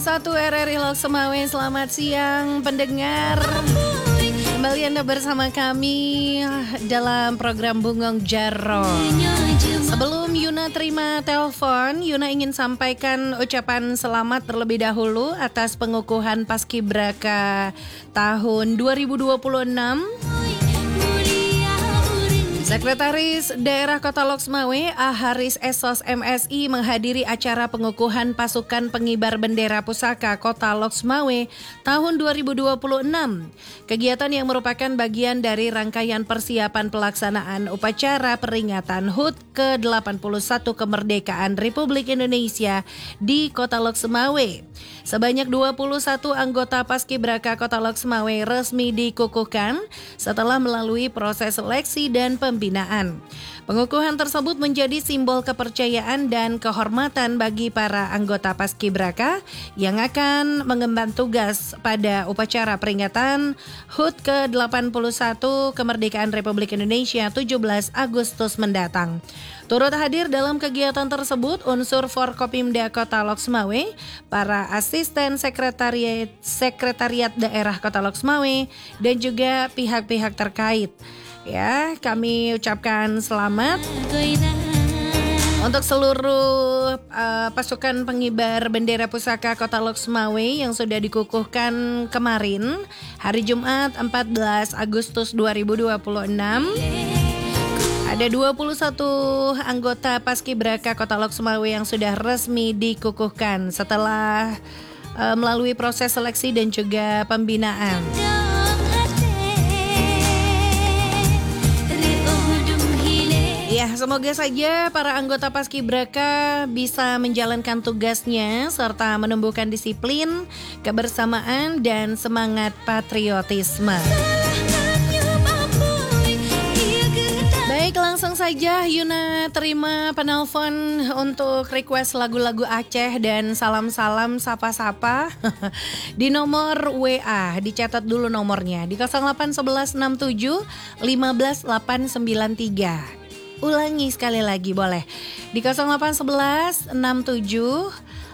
101 RRI Loks Semawe. Selamat siang pendengar. Kembali Anda bersama kami dalam program Bungong Jaro. Sebelum Yuna terima telepon, Yuna ingin sampaikan ucapan selamat terlebih dahulu atas pengukuhan Paskibraka tahun 2026. Sekretaris Daerah Kota Loks Semawe, A. Haris Esos MSI menghadiri acara pengukuhan pasukan pengibar bendera pusaka Kota Loks Semawe tahun 2026. Kegiatan yang merupakan bagian dari rangkaian persiapan pelaksanaan upacara peringatan HUT ke-81 kemerdekaan Republik Indonesia di Kota Loks Semawe. Sebanyak 21 anggota Paskibraka Kota Loks Semawe resmi dikukuhkan setelah melalui proses seleksi dan pembinaan. Pengukuhan tersebut menjadi simbol kepercayaan dan kehormatan bagi para anggota Paskibraka yang akan mengemban tugas pada upacara peringatan HUT ke-81 kemerdekaan Republik Indonesia 17 Agustus mendatang. Turut hadir dalam kegiatan tersebut unsur Forkopimda Kota Loks Semawe, para asisten sekretariat daerah Kota Loks Semawe, dan juga pihak-pihak terkait. Ya, kami ucapkan selamat untuk seluruh pasukan pengibar bendera pusaka Kota Loks Semawe yang sudah dikukuhkan kemarin hari Jumat 14 Agustus 2026. Ada 21 anggota Paskibraka Kota Loks Semawe yang sudah resmi dikukuhkan setelah melalui proses seleksi dan juga pembinaan. Ya, semoga saja para anggota Paskibraka bisa menjalankan tugasnya serta menumbuhkan disiplin, kebersamaan, dan semangat patriotisme. Baik, langsung saja Yuna terima penelpon untuk request lagu-lagu Aceh dan salam-salam sapa-sapa di nomor WA. Dicatat dulu nomornya di 081167 15893. Ulangi sekali lagi boleh. Di 0811 67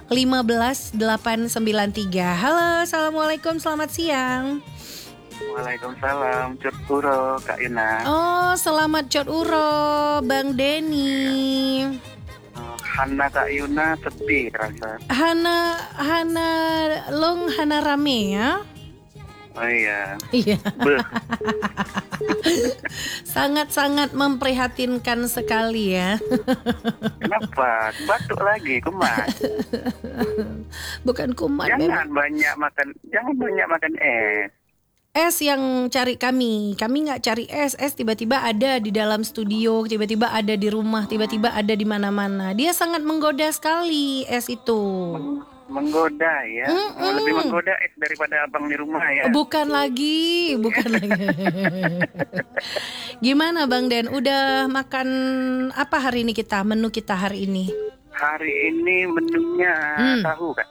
15893. Halo, assalamualaikum, selamat siang. Waalaikumsalam, Cot Uro, Kak Ina. Oh, selamat Cot Uro, Bang Denny. Hana Kak Yuna sepi terasa. Hana Long Hana rame ya? Oh iya. Iya. Beuh. Sangat-sangat memprihatinkan sekali ya. Kenapa? Batuk lagi, kumat. Bukan kumat. Jangan banyak makan es. Es yang cari kami nggak cari es tiba-tiba ada di dalam studio, tiba-tiba ada di rumah, tiba-tiba ada di mana-mana. Dia sangat menggoda sekali es itu. Menggoda ya. Lebih menggoda es daripada abang di rumah ya. Bukan lagi. Gimana Bang Den? Udah makan apa hari ini kita? Menu kita hari ini? Hari ini menunya tahu Kak.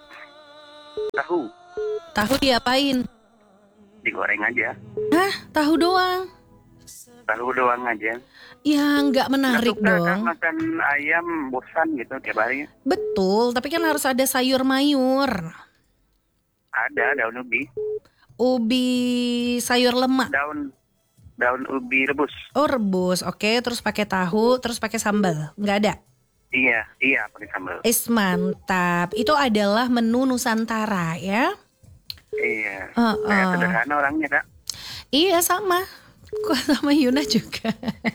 Tahu diapain? Digoreng aja. Hah? Tahu doang? Tahu doang aja. Ya nggak menarik dong. Kan makan ayam bosan gitu tiap hari. Betul, tapi kan harus ada sayur mayur. Ada daun ubi. Ubi sayur lemak. Daun ubi rebus. Oh rebus, oke. Terus pakai tahu, terus pakai sambal. Nggak ada? Iya pakai sambal. Mantap. Itu adalah menu Nusantara ya? Iya. Kayak sederhana orangnya Kak. Iya sama. Kok sama Yuna juga.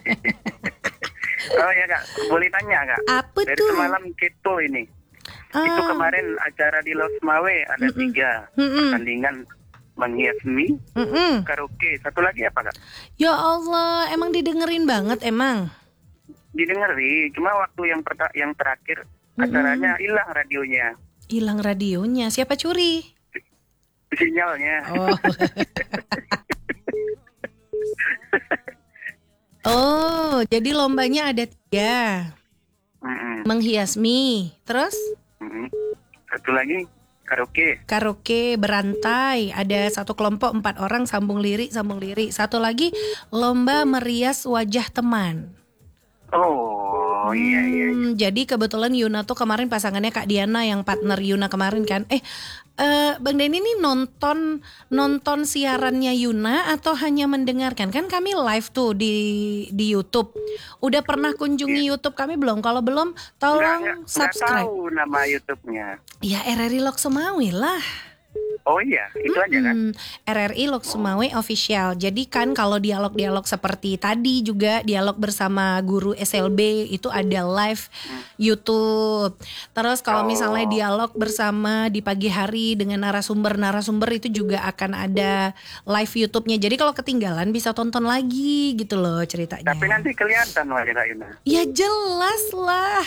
Oh ya Kak, boleh tanya Kak? Apa dari tuh? semalam keto ini. Itu kemarin acara di Loks Semawe ada 3 pertandingan menghias mie, karaoke. Satu lagi apa Kak? Ya Allah, emang didengerin banget emang? Didengeri, cuma waktu yang terakhir acaranya hilang radionya. Hilang radionya, siapa curi? Sinyalnya. Oh, jadi lombanya ada 3. Menghias mie. Terus? Satu lagi Karaoke berantai. Ada satu kelompok 4 orang sambung lirik. Satu lagi lomba merias wajah teman. Oh iya. Jadi kebetulan Yuna tuh kemarin pasangannya Kak Diana yang partner Yuna kemarin kan. Bang Denny ini nonton siarannya Yuna atau hanya mendengarkan? Kan kami live tuh di YouTube. Udah pernah kunjungi YouTube kami belum? Kalau belum, tolong subscribe. Nggak tahu nama YouTube-nya. Ya RRI Lok Sumawe lah. Oh iya, itu aja kan? RRI Lok Sumawe Official. Jadi kan kalau dialog-dialog seperti tadi juga dialog bersama guru SLB itu ada live YouTube. Terus kalau misalnya dialog bersama di pagi hari dengan narasumber itu juga akan ada live YouTube-nya. Jadi kalau ketinggalan bisa tonton lagi gitu loh ceritanya. Tapi nanti kelihatan wajah Kak Yuna. Ya jelas lah.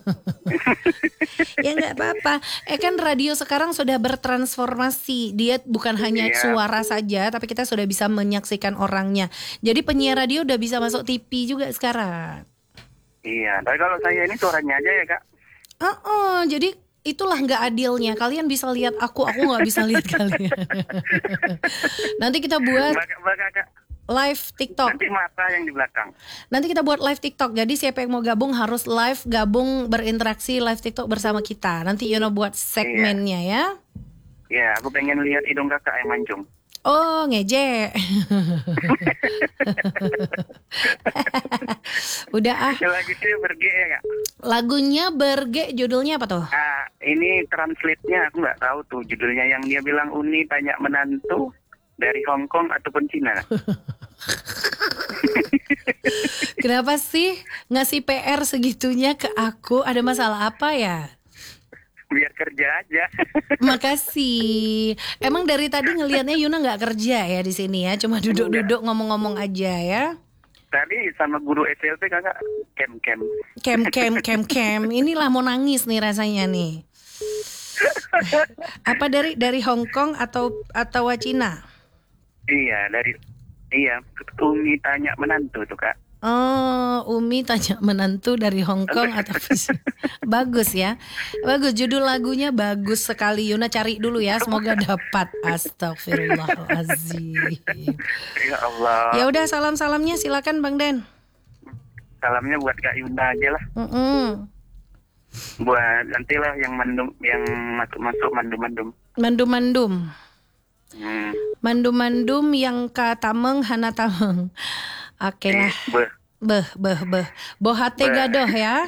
Ya nggak apa-apa. Kan radio sekarang sudah bertransformasi. Dia bukan hanya suara saja, tapi kita sudah bisa menyaksikan orangnya. Jadi penyiar radio udah bisa masuk TV juga sekarang. Iya, tapi kalau saya ini suaranya aja ya Kak. Jadi itulah nggak adilnya. Kalian bisa lihat aku nggak bisa lihat kalian. Nanti kita buat live TikTok. Nanti mata yang di belakang. Nanti kita buat live TikTok. Jadi siapa yang mau gabung harus live gabung berinteraksi live TikTok bersama kita. Nanti Yuna buat segmennya ya. Iya, aku pengen lihat hidung Kakak yang mancung. Oh, ngejek. Udah Lagu sih berge ya Kak. Lagunya berge, judulnya apa tuh? Ini translate-nya aku nggak tahu tuh judulnya. Yang dia bilang Uni tanya menantu dari Hong Kong ataupun Cina. Kenapa sih ngasih PR segitunya ke aku? Ada masalah apa ya? Biar kerja aja. Makasih. Emang dari tadi ngelihatnya Yuna nggak kerja ya di sini ya, cuma duduk-duduk ngomong-ngomong aja ya. Tadi sama guru SLP Kakak Kem. Inilah mau nangis nih rasanya nih. Apa dari Hong Kong atau Cina? Iya, Umi tanya menantu tuh Kak. Oh, Umi tanya menantu dari Hong Kong atau bagus ya. Bagus, judul lagunya bagus sekali. Yuna cari dulu ya, semoga dapat. Astagfirullahaladzim. Ya Allah. Ya udah, salamnya silakan Bang Den. Salamnya buat Kak Yuna aja lah. Buat nantilah yang masuk mandum. Mandum yang katameng hana tameng. Oke lah. Beh. Bohate gadoh ya.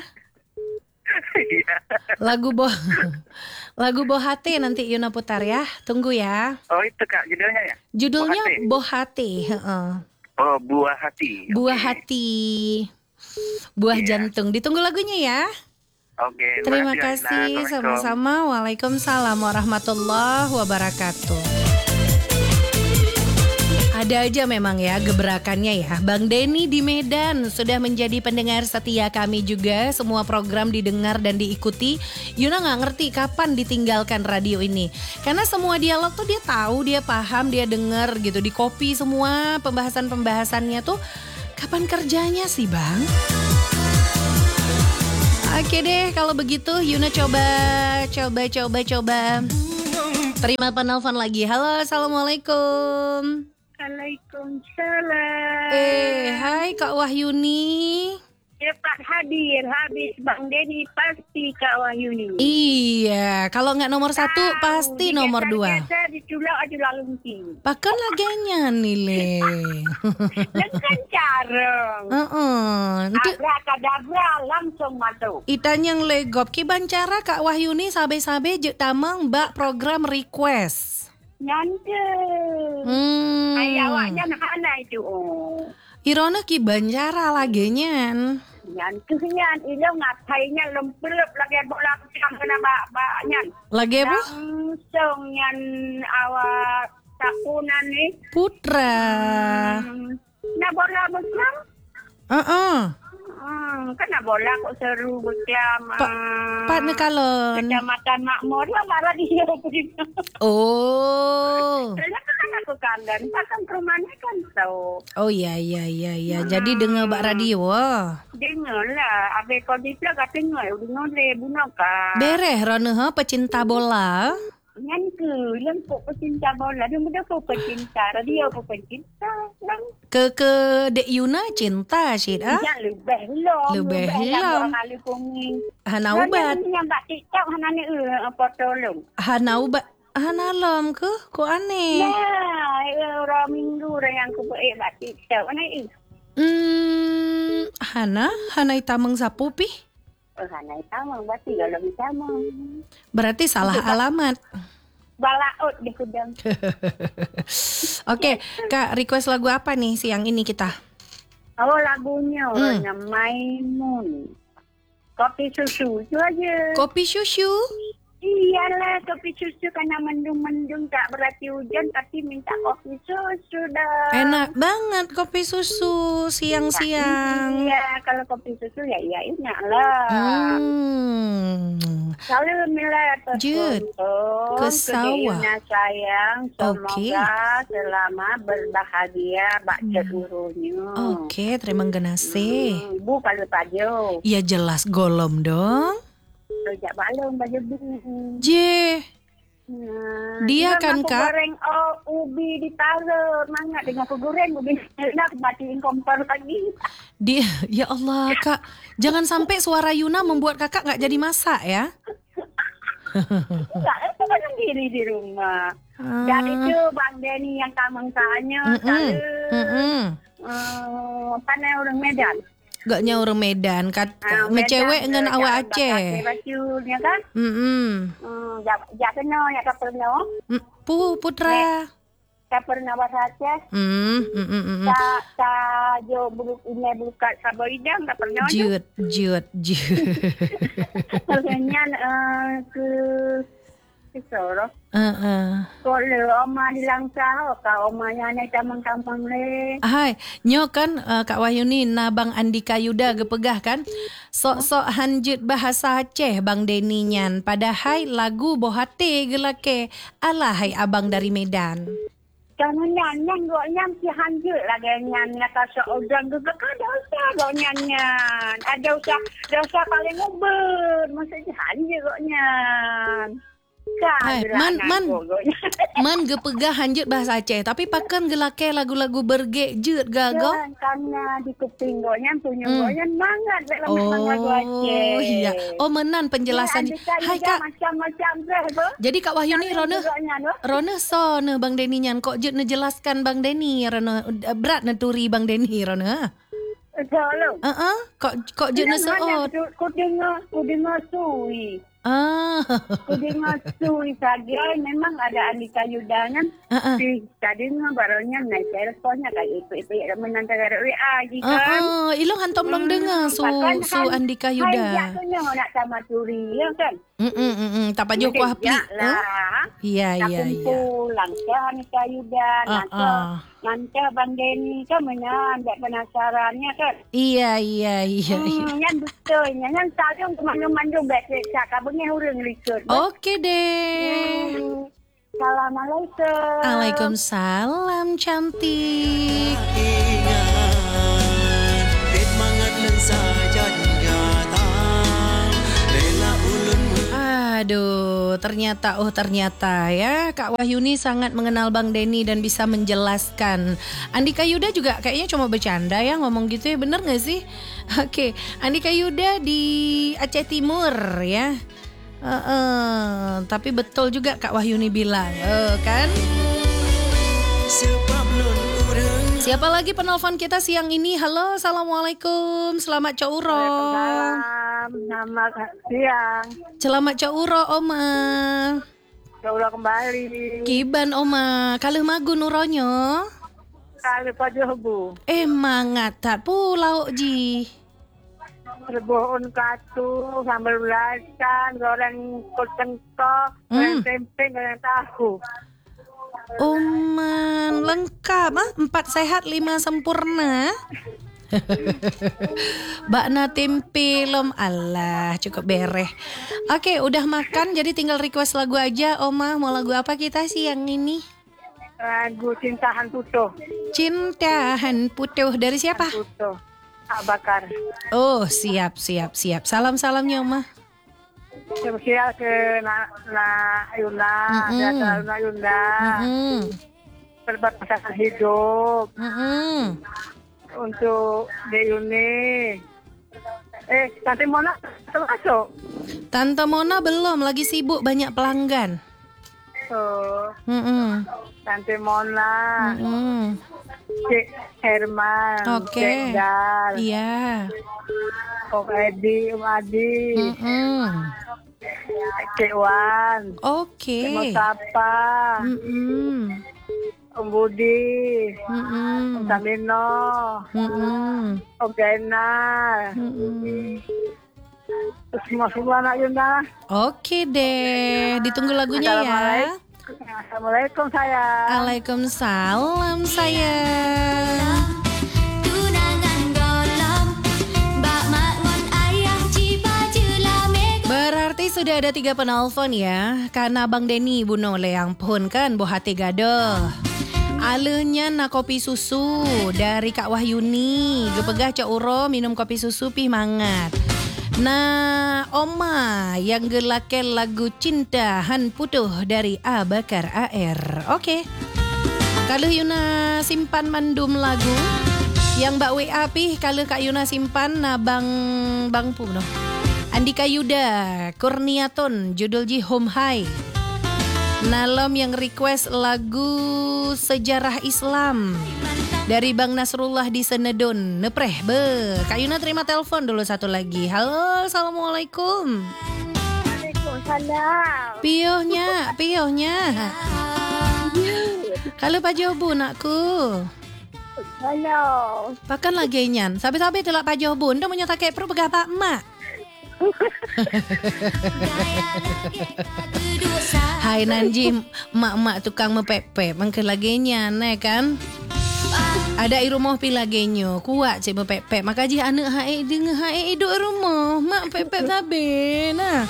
Lagu Bohate nanti Yuna putar ya. Tunggu ya. Oh itu Kak judulnya ya? Judulnya Bohate. Oh buah hati. Buah hati. Buah jantung. Ditunggu lagunya ya. Oke. Terima kasih sama-sama. Waalaikumsalam warahmatullahi wabarakatuh. Ada aja memang ya gebrakannya ya. Bang Denny di Medan sudah menjadi pendengar setia kami juga. Semua program didengar dan diikuti. Yuna gak ngerti kapan ditinggalkan radio ini. Karena semua dialog tuh dia tahu, dia paham, dia denger gitu. Di copy semua pembahasan-pembahasannya tuh. Kapan kerjanya sih Bang? Oke deh kalau begitu Yuna coba. Terima penelpon lagi. Halo, assalamualaikum. Waalaikumsalam. Hai Kak Wahyuni. Cepat hadir, habis Bang Denny pasti Kak Wahyuni. Iya, kalau nggak nomor 1 pasti nomor 2. Biasa ditulak aja lalu mungkin. Pakan laganya nih le. Dengan cara. Abrakadabra langsung masuk. Itanyang legop ki bancara Kak Wahyuni sabe-sabe je tamang mbak program request. Nyante. Awaknya nak itu. Irona ki bancara lagenya. Nyantunya ilo ngapainya lempelep lagi bola kecang kena baknya. Lagi apa? Langsung yang awak takunan ni. Putra. Nak bola besar? Kena bola kok seru berkiam. Pak Nekalon. Kecamatan Makmur lah marah dia. Oh. Kan aku kangen, kan rumahnya kan tahu. Oh iya. Jadi dengar bak radio. Dengar lah, abe kau di pula kata dengar, dengar le bunuh ka. Bereh rana pecinta bola. Ngan ke, lempuk pecinta bola, dia muda kau pecinta, radio kau pecinta. Ke Dek Yuna cinta sih ah? Ya lebih long. Hana ubat. Yang bak TikTok hana ni apa tolong. Hana ubat. Malam ke? Kok aneh? Orang minggu yang aku buat batik. Mana ini? Hana itamang sapu pi? Hana itamang batik kalau itamang. Berarti salah alamat. Balaut di kudang. Oke, Kak, request lagu apa nih siang ini kita? Oh, lagunya orangnya Maimun. Kopi susu itu aja. Kopi susu? Iyalah, kopi susu karena mendung-mendung tak berarti hujan tapi minta kopi susu dah. Enak banget kopi susu siang-siang. Iya, kalau kopi susu ya enak lah. Selalu mila Jut, ke sawah. Sayang, semoga selama berbahagia baca gurunya. Oke, terima kasih. Bu kalau pajo. Ya jelas golom dong. Rojak balong baju biru. Dia kan Kak goreng ubi ditaruh mangat dengan aku goreng ubi nak matiin kompor lagi. Dia ya Allah Kak, jangan sampai suara Yuna membuat Kakak nggak jadi masak ya. Enggak, aku kan sendiri di rumah. Dan itu Bang Denny yang kamang tanya panai orang Medan. Gak orang Medan, ngecewek dengan awak Aceh. Bajunya kan? Jak kena, jak tak pernah. Putra. Tak pernah bahasa Aceh. Tak jo ini buka sabo idang tak pernah. Jut. Terusnya ke Soro. Kalau oma di Langsa, kalau omanya naik tampang-tampang le. Hai, nyo kan Kak Wahyuni Bang Andika Yuda gepegah kan. Sok-sok hanjut bahasa Aceh Bang Denny nyan. Padahal lagu bohate gelake. Alahai abang dari Medan. Jangan nyanyi gak nyampi hanjut lagi nyanyi kata seorang juga kan ada usah gak nyanyi. Ada usah paling ngubur. Maksudnya hanjut gak nyanyi. Hai, man gepegah hanjut bahasa Aceh tapi pakan gelake lagu-lagu berge jut gago karena di kuping gonya punya gonya mangat lagu Aceh. Oh iya. Oh menan penjelasan. Hai Kak. Macam-macam jadi Kak Wahyuni Rona ne Bang Denny nyan kok jut nejelaskan Bang Denny Rona berat neturi Bang Denny Rona. Kok jut nesoot. Ku dengar suwi. Ku dengar suwi saja memang ada Andika Yudanya. Tadi barunya naik teleponnya kayak itu menantara WA kan. Ilong hantom long dengar su Andika Yuda. Hai nak sama turi ya kan. Tapa jo kuah pli. Iya. Pulang ke Andika Yuda nanti Bang Denny kan menandak penasarannya kan. Iya. Yang betul, yang sarung kemandung baik-baik kabelnya hurung likut. Oke deh. Assalamualaikum. Waalaikumsalam cantik. Aduh, ternyata ya Kak Wahyuni sangat mengenal Bang Denny dan bisa menjelaskan. Andika Yuda juga kayaknya cuma bercanda ya ngomong gitu ya, bener gak sih? Oke, Andika Yuda di Aceh Timur ya. Tapi betul juga Kak Wahyuni bilang, kan? Siapa lagi penelpon kita siang ini? Halo, assalamualaikum, selamat Cauro. Selamat siang. Selamat Cauro, Oma. Cauro kembali. Kiban Oma, kalih magun uronyo. Kalih pajobu. Mangat tak pulau ji. Rebon katu, sambal belacan, goreng kentang, goreng tempe, goreng tahu. Man, lengkap 4 sehat 5 sempurna. Bakna tempe lom Allah cukup bereh. Oke, udah makan jadi tinggal request lagu aja. Oma mau lagu apa kita siang ini? Lagu Cintahan Putuh. Cintahan Putuh dari siapa? Putuh. Bakar. Oh, siap. Salam-salamnya Oma. Spesial ke Yuna, Yuna. Perbatasan hidup. Untuk Deyuni. Tante Mona masuk? Tante Mona belum, lagi sibuk banyak pelanggan. Tante Mona. Cik Herman. Cik Dal. Iya. Om Edi, Om Adi. Cik Wan. Oke. Cik Mustafa. Om Budi. Om Samino. Om Jainal. Semua anak Yunda. Oke deh, ditunggu lagunya ya. Assalamualaikum sayang. Waalaikumsalam sayang. Berarti sudah ada 3 penelpon ya. Karena Bang Denny bunuh leang pun kan buah hati gaduh. Alenya nak kopi susu dari Kak Wahyuni. Gepegah Cak Uro minum kopi susu pih mangat. Nah, Oma yang gelakel lagu Cinta Han Putuh dari A Bakar AR. Okey. Kalau Yuna simpan mandum lagu yang Mbak WA pih kalau Kak Yuna simpan nah bang pu noh. Andika Yuda, Kurniaton, judul Ji Home High. Nalom yang request lagu Sejarah Islam dari Bang Nasrullah di Senedon. Nepreh be. Kak Yuna terima telepon dulu satu lagi. Halo, Assalamualaikum. Waalaikumsalam. Piohnya. Kalau Pak Jobu nakku. Halo. Pakan lagi nyan. Sabi-sabi telak Pak Jobu. Ndak punya takek perlu pegah Pak Mak. Hai Nanji, mak tukang mepepep, mangke lagi nyan kan? Ada i rumah pi lagenyo, kuat cik mepepep. Maka ji anak hae dengar hae duduk rumah, mak pepep sabe nah.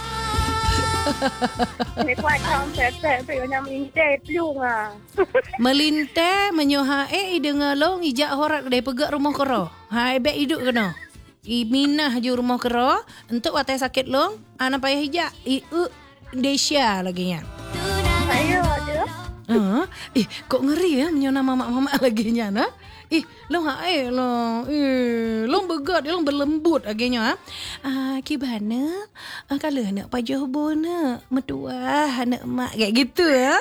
Ni kuat kang pepep pe nyam inte plung ah. Melinte menyo hae dengar long ijak horat dari pegak rumah kero. Hae be hidup kena. I minah je rumah kero untuk watai sakit long ana payah hijak Indonesia lagi nya. Ayo ada. Kok ngeri ya menyona mamak-mamak lagi nya nah. Long hae long. Long begat long berlembut lagi nya. Kibana? Kalau nak pajah bona metua anak mak kayak gitu ya.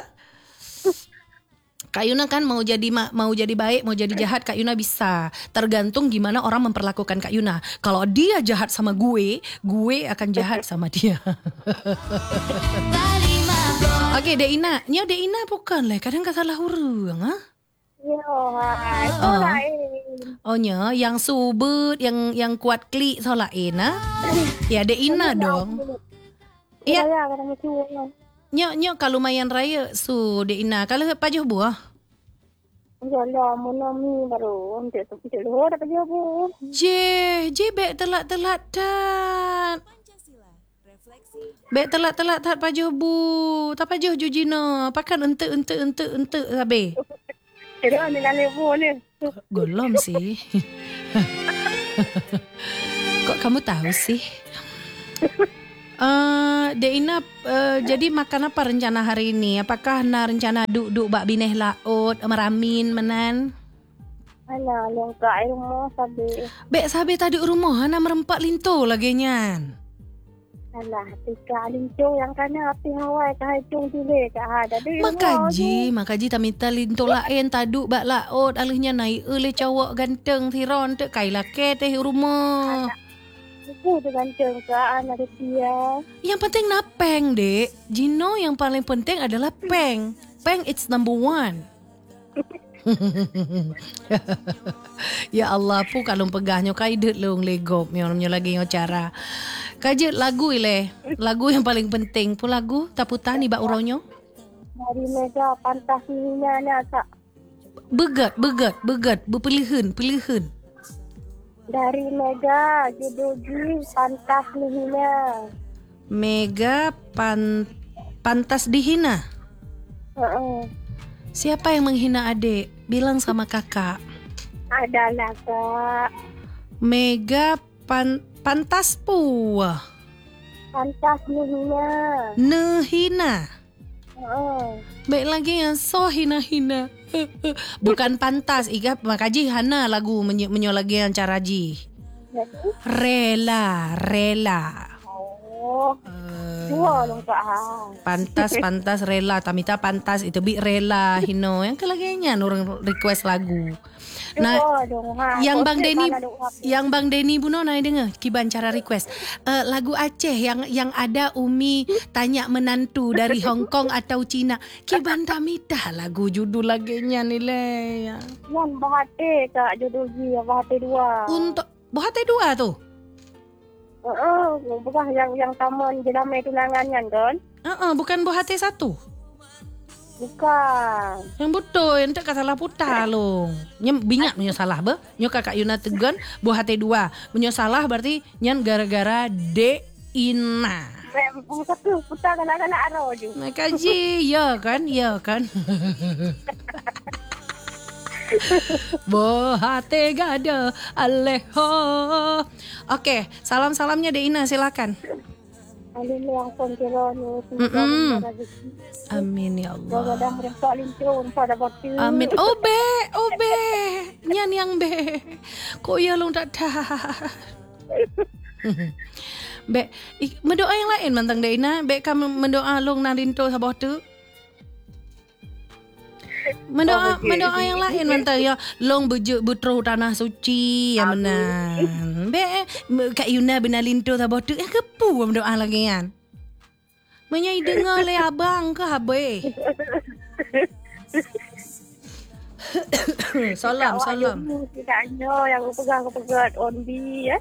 Kak Yuna kan mau jadi baik, mau jadi jahat, Kak Yuna bisa. Tergantung gimana orang memperlakukan Kak Yuna. Kalau dia jahat sama gue akan jahat sama dia. Oke, Deina. Nyo Deina bukan lah. Kadang kata salah huruf, ha? Oh nyo, yang subut, yang kuat klik solain, ha? Ya Deina dong. Iya. Nyo kalau lumayan raya su Deina. Kalau pajuh buah. Yalah, monami baru untuk tu dah pajuh buah. Je bek telat tat. Bek telat tat pajuh bu. Tak pajuh jujina. Pakan ente sabe. Tidak dengan lebu ni. Golom sih. Kok kamu tahu sih? Deina, jadi makan apa rencana hari ini? Apakah rencana duduk bak bineh laut, meramin menan? Alah, lengkap rumah sabi. Bek sabi tadi rumah, nak merempak linto lagi nyan. Alah, tika linto yang kana api hawai kahajung tile kah ada di rumah. Makaji tak minta linto lain taduk bak laut, alihnya naik oleh cawak ganteng tiron tek kailah ke teh rumah. Itu ganteng ke anak dia. Yang penting napeng, Dek. Jino yang paling penting adalah peng. Peng it's number 1. Ya Allah, pu kalau pegahnya kaidet long legop nyo lagi nyo cara. Kajet lagu ile. Lagu yang paling penting pu lagu taputan ni bak uronyo. Dari Mega Fantasinya nak. Begat, berpilihan. Dari Mega judul Pantas Dihina. Mega Pantas Dihina. Siapa yang menghina adik? Bilang sama kakak. Adalah kak. Mega Pantas puah. Pantas Dihina. Nehina. Baik lagi yang so hina-hina. Bukan pantas. Iga makaji hana lagu menyo lagi yang cara ji. Rela. Dua long Kak. Pantas rela Tamita pantas itu bi rela hino yang kelagenya orang request lagu. Nah, yang Bang Denny Buno naik dengar Kiban cara request lagu Aceh yang ada Umi tanya menantu dari Hong Kong atau Cina. Kiban Tamita lagu judul lagunya nilai. Yang Bahate Kak judul dia Bahate 2. Untuk Bahate 2 tuh. Bukan yang taman jelamai tunangannya kan? Bukan Bahate 1. Bukan. Yang betul, yang tak salah putar long. Yang binyak punya salah be. Nyo kakak Yuna tegan Bahate 2. Punya salah berarti nyan gara-gara Deina. Satu putar kanak-kanak aro je. Kaji, ya kan? Bahate gada aleho. Oke, salam-salamnya Deina silakan. Amin ya Allah. Amin. Obe. Nyan yang be. Kok ya long tak dah. Be, mendoa yang lain mantang Deina. Be kamu mendoa long narinto sabah tu. Mendoa yang lain mantang ya long bujuk butro tanah suci ya menan. Be Kak Yuna benalinto sabah tu kepu mendoa lagi kan. Menyai dengar le abang ke habe. Salam. Kitanya yang pegang onbi ya.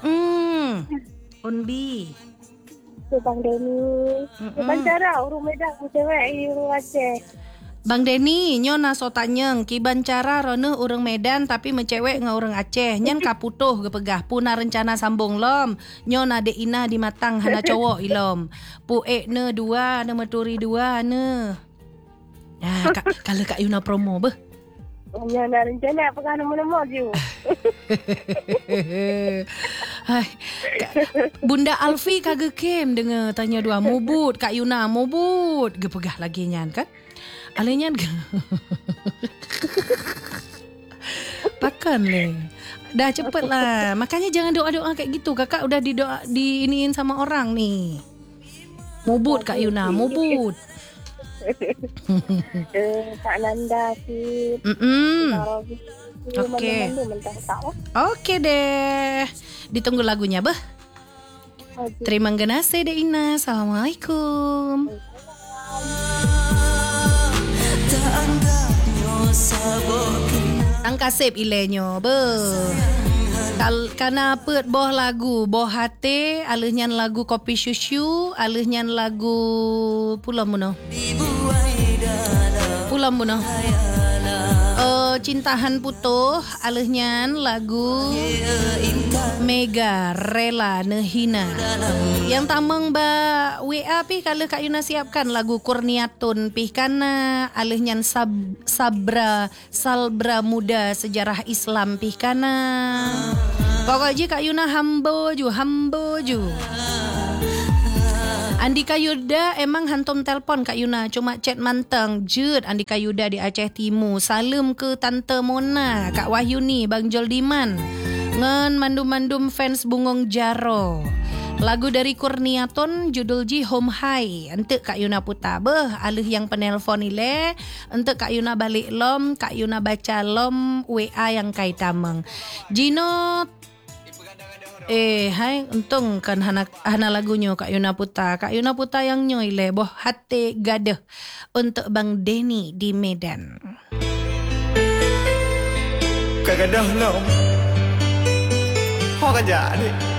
Onbi. Bang Denny. Bang cara urung Medan cewek urung Aceh. Bang Denny, nyo naso tanyeng kiban cara rono urang Medan tapi mencewek nga urang Aceh. Nyen kaputuh gepegah puna rencana sambung lom. Nyo na Deina di matang hana cowok ilom. Puek ne 2, ne meturi 2 ne. Ya, kalau Kak Yuna promo beh. Nyo na rencana pegah nombor je. Bunda Alfi kagak kem dengar tanya 2 mubut Kak Yuna mubut gepegah lagi nyan kan. Alenya Pakan le. Dah cepet lah. Makanya jangan doa-doa kayak gitu. Kakak udah diiniin sama orang nih. Mubut Kak Yuna, mubut. Kak Nanda sih. Oke deh. Ditunggu lagunya bah. Terima kasih Deina. Assalamualaikum. Angkasip ilenyo be. Kana peut boh lagu Bahate aleuhnyan lagu Kopi Syusyu aleuhnyan lagu Pulau Muno. Cintahan Putuh aleuhnyan lagu Mega Rela Nehina. Yang tameng ba WA pi kalau Kak Yuna siapkan lagu Kurniatun pi kana aleuhnyan Salbra Muda Sejarah Islam pi kana. Pokoknya Kak Yuna hambo ju. Andika Yuda emang hantum telpon Kak Yuna cuma chat manteng jut Andika Yuda di Aceh Timur. Salam ke Tante Mona, Kak Wahyuni, Bang Joldiman, ngen mandum-mandum fans Bungong Jaro. Lagu dari Kurniaton judul Ji Home High. Untuk Kak Yuna putar beh alih yang penelpon ile. Untuk Kak Yuna balik lom, Kak Yuna baca lom WA yang kai tameng. Jino hai untung kan hana lagunya Kak Yuna putar. Kak Yuna putar yang nyoy le boh hati gadah untuk Bang Denny di Medan. Kagadah no. Ho kan jadi.